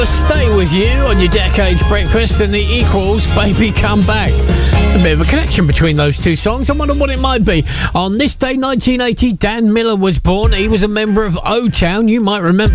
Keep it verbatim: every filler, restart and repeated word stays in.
Stay with you on your Decades Breakfast and the Equals, Baby Come Back. A bit of a connection between those two songs. I wonder what it might be. On this day, nineteen eighty, Dan Miller was born. He was a member of O-Town. You might remember